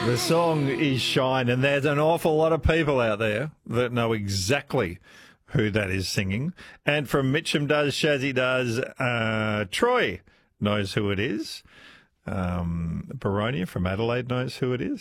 The song is Shine, and there's an awful lot of people out there that know exactly who that is singing. And from Mitcham does, Shazzy does, Troy knows who it is. Baronia from Adelaide knows who it is.